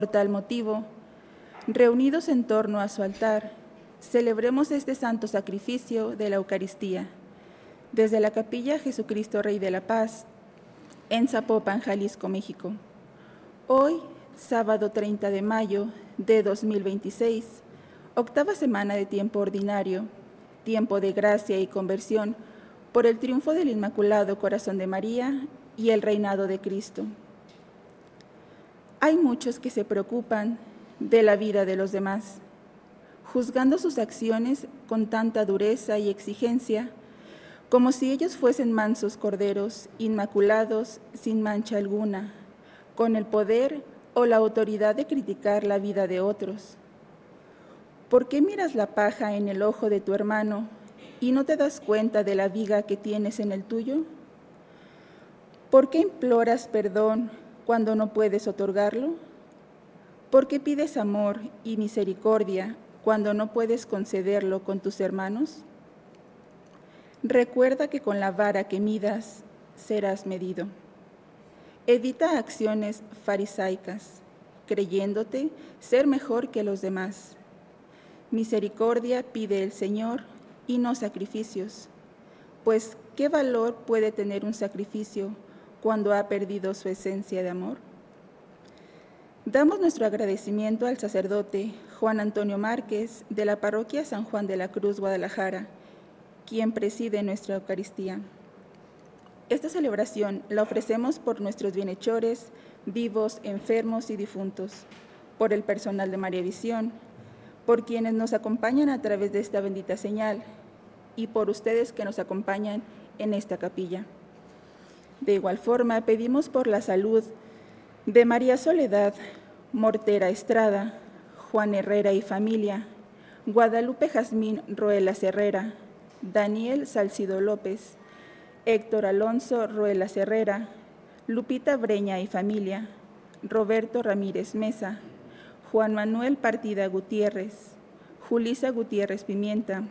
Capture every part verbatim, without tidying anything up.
Por tal motivo, reunidos en torno a su altar, celebremos este santo sacrificio de la Eucaristía, desde la Capilla Jesucristo Rey de la Paz, en Zapopan, Jalisco, México. Hoy, sábado treinta de mayo de dos mil veintiséis, octava semana de tiempo ordinario, tiempo de gracia y conversión por el triunfo del Inmaculado Corazón de María y el reinado de Cristo. Hay muchos que se preocupan de la vida de los demás, juzgando sus acciones con tanta dureza y exigencia, como si ellos fuesen mansos corderos, inmaculados, sin mancha alguna, con el poder o la autoridad de criticar la vida de otros. ¿Por qué miras la paja en el ojo de tu hermano y no te das cuenta de la viga que tienes en el tuyo? ¿Por qué imploras perdón cuando no puedes otorgarlo? ¿Por qué pides amor y misericordia cuando no puedes concederlo con tus hermanos? Recuerda que con la vara que midas serás medido. Evita acciones farisaicas, creyéndote ser mejor que los demás. Misericordia pide el Señor y no sacrificios, pues ¿qué valor puede tener un sacrificio cuando ha perdido su esencia de amor? Damos nuestro agradecimiento al sacerdote Juan Antonio Márquez de la parroquia San Juan de la Cruz, Guadalajara, quien preside nuestra Eucaristía. Esta celebración la ofrecemos por nuestros bienhechores, vivos, enfermos y difuntos, por el personal de María Visión, por quienes nos acompañan a través de esta bendita señal y por ustedes que nos acompañan en esta capilla. De igual forma, pedimos por la salud de María Soledad Mortera Estrada, Juan Herrera y familia, Guadalupe Jazmín Ruelas Herrera, Daniel Salcido López, Héctor Alonso Ruelas Herrera, Lupita Breña y familia, Roberto Ramírez Mesa, Juan Manuel Partida Gutiérrez, Julisa Gutiérrez Pimienta,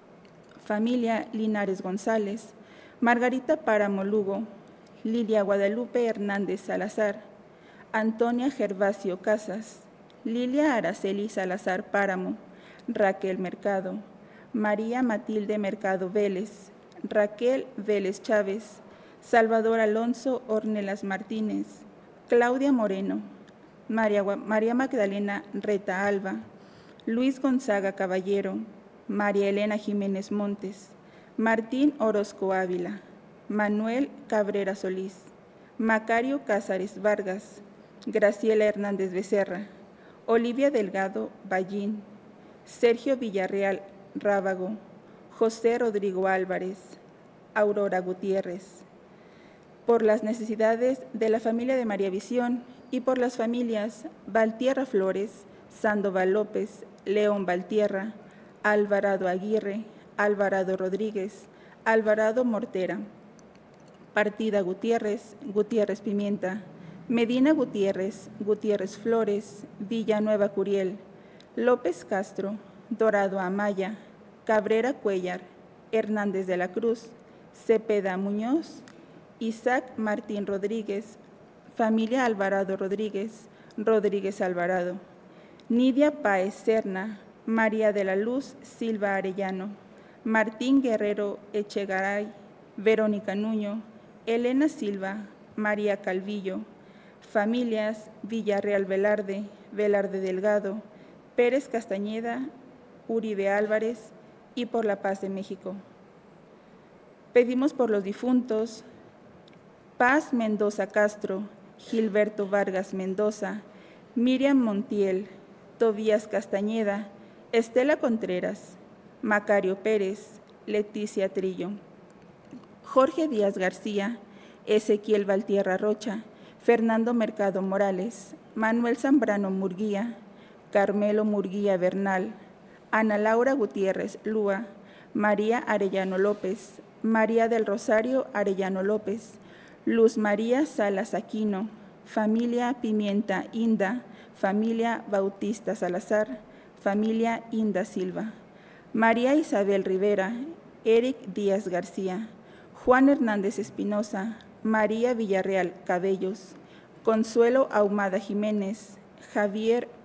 familia Linares González, Margarita Páramo Lugo, Lilia Guadalupe Hernández Salazar, Antonia Gervasio Casas, Lilia Araceli Salazar Páramo, Raquel Mercado, María Matilde Mercado Vélez, Raquel Vélez Chávez, Salvador Alonso Ornelas Martínez, Claudia Moreno, María, María Magdalena Reta Alba, Luis Gonzaga Caballero, María Elena Jiménez Montes, Martín Orozco Ávila, Manuel Cabrera Solís, Macario Cázares Vargas, Graciela Hernández Becerra, Olivia Delgado Ballín, Sergio Villarreal Rábago, José Rodrigo Álvarez, Aurora Gutiérrez, por las necesidades de la familia de María Visión y por las familias Valtierra Flores, Sandoval López, León Valtierra, Alvarado Aguirre, Alvarado Rodríguez, Alvarado Mortera, Partida Gutiérrez, Gutiérrez Pimienta, Medina Gutiérrez, Gutiérrez Flores, Villanueva Curiel, López Castro, Dorado Amaya, Cabrera Cuellar, Hernández de la Cruz, Cepeda Muñoz, Isaac Martín Rodríguez, familia Alvarado Rodríguez, Rodríguez Alvarado, Nidia Páez Serna, María de la Luz Silva Arellano, Martín Guerrero Echegaray, Verónica Nuño, Elena Silva, María Calvillo, familias Villarreal Velarde, Velarde Delgado, Pérez Castañeda, Uribe Álvarez y por la paz de México. Pedimos por los difuntos Paz Mendoza Castro, Gilberto Vargas Mendoza, Miriam Montiel, Tobías Castañeda, Estela Contreras, Macario Pérez, Leticia Trillo, Jorge Díaz García, Ezequiel Valtierra Rocha, Fernando Mercado Morales, Manuel Zambrano Murguía, Carmelo Murguía Bernal, Ana Laura Gutiérrez Lúa, María Arellano López, María del Rosario Arellano López, Luz María Salas Aquino, familia Pimienta Inda, familia Bautista Salazar, familia Inda Silva, María Isabel Rivera, Eric Díaz García, Juan Hernández Espinosa, María Villarreal Cabellos, Consuelo Ahumada Jiménez, Javier